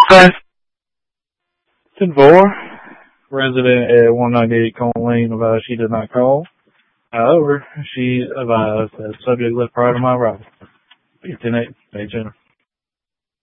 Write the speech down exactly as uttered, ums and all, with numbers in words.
Okay. ten four, resident at one ninety-eight Cone Lane advised she did not call. However, she advised that the subject left prior to my arrival. ten eight, May Jenner.